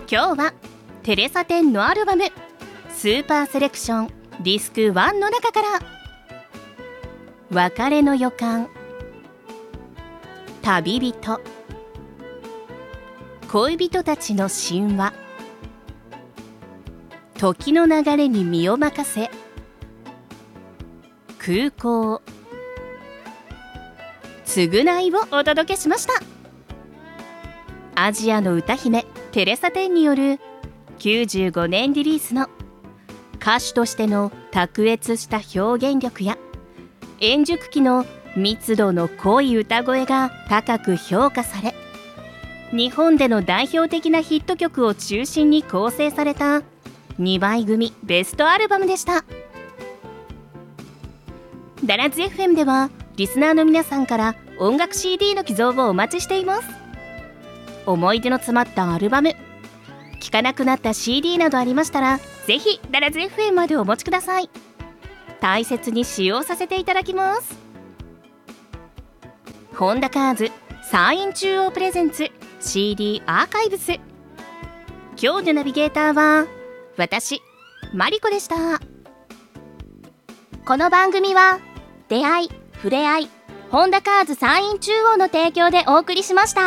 今日はテレサ・テンのアルバムスーパーセレクションディスク1の中から別れの予感、旅人、恋人たちの神話、時の流れに身を任せ、空港、償いをお届けしました。アジアの歌姫テレサ・テンによる95年リリースの歌手としての卓越した表現力や円熟期の密度の濃い歌声が高く評価され、日本での代表的なヒット曲を中心に構成された2枚組ベストアルバムでした。ダラズ FM ではリスナーの皆さんから音楽 CD の寄贈をお待ちしています。思い出の詰まったアルバム、聴かなくなった CD などありましたら、ぜひダラズ FM までお持ちください。大切に使用させていただきます。ホンダカーズ山陰中央プレゼンツ CD アーカイブス。今日のナビゲーターは私マリコでした。この番組は出会い、触れ合い、ホンダカーズ山陰中央の提供でお送りしました。